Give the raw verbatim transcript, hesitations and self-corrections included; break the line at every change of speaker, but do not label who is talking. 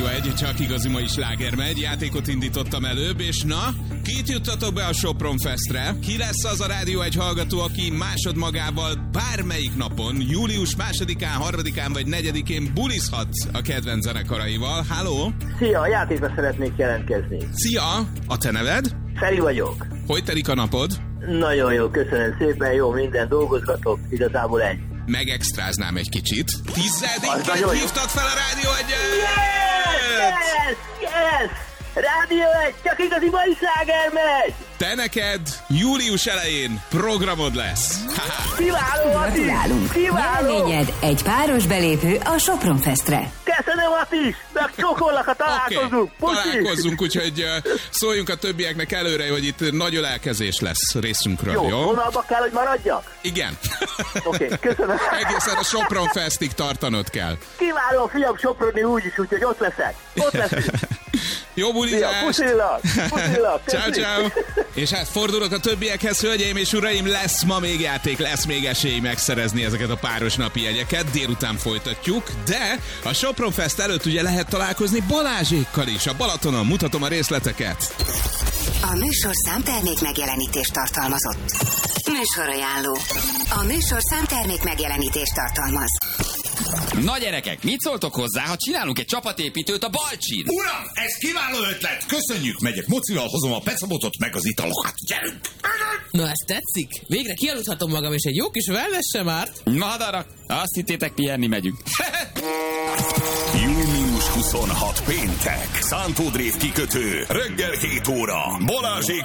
Rádió egy, csak igazi mai sláger megy. Játékot indítottam előbb, és na, kit juttatok be a Sopron Festre? Ki lesz az a Rádió egy hallgató, aki másodmagával bármelyik napon, július másodikán, harmadikán vagy negyedikén bulizhat a kedvenc zenekaraival? Halló?
Szia, a játékba szeretnék jelentkezni.
Szia, a te neved?
Feri vagyok.
Hogy telik a napod?
Nagyon jó, köszönöm szépen, jó, minden dolgozgatok, igazából egy.
Megextráznám egy kicsit. Tizedikként hívtad fel a Rádió egyet!
Yes, yes, yes! Rádió egy, csak igazi mai sláger megy!
Te neked július elején programod lesz.
Kiváló, Ati! Kiváló!
Nyereményed egy páros belépő a Sopron Festre.
Köszönöm, Ati! Meg csokollak, ha találkozunk!
Okay. Találkozzunk, úgyhogy uh, szóljunk a többieknek előre, hogy itt nagy ölelkezés lesz részünkről, jó?
Jó, vonalba kell, hogy maradjak?
Igen.
Oké, okay, köszönöm.
Egészen a Sopron Festig tartanod kell.
Kiváló, fiam, Soproni úgyis, úgyhogy ott leszek. Ott leszünk.
Jó bulizást!
Puszillak! Puszillak!
Ciao, ciao! És hát fordulok a többiekhez, hölgyeim és uraim, lesz ma még játék, lesz még esély megszerezni ezeket a páros napi jegyeket, délután folytatjuk, de a Sopron Fest előtt ugye lehet találkozni Balázsékkal is, a Balatonon, mutatom a részleteket.
A műsor számtermék megjelenítést tartalmazott. Műsorajánló. A műsor számtermék megjelenítést tartalmaz.
Na gyerekek, mit szóltok hozzá, ha csinálunk egy csapatépítőt a Balcsin?
Uram, ez kiváló ötlet! Köszönjük, megyek mocival, hozom a pecabotot meg az italokat. Gyerünk!
Na, ez tetszik? Végre kialudhatom magam, és egy jó kis wellness sem árt.
Madarak, azt hittétek, pihenni megyünk.
június huszonhatodika péntek, Szántódrév kikötő, reggel hét óra, Balázsék